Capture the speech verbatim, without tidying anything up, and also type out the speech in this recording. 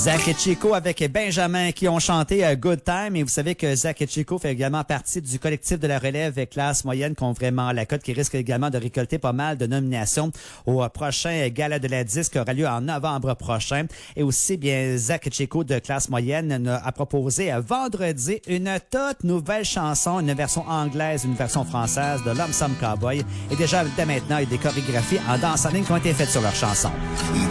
Zach et Chico avec Benjamin qui ont chanté uh, Good Time. Et vous savez que Zach et Chico fait également partie du collectif de la relève classe moyenne qui ont vraiment la cote, qui risque également de récolter pas mal de nominations au uh, prochain gala de la disque qui aura lieu en novembre prochain. Et aussi, bien, Zach et Chico de classe moyenne a proposé uh, vendredi une toute nouvelle chanson, une version anglaise, une version française de L'Homme Somme Cowboy. Et déjà, dès maintenant, il y a des chorégraphies en danse en ligne qui ont été faites sur leur chanson.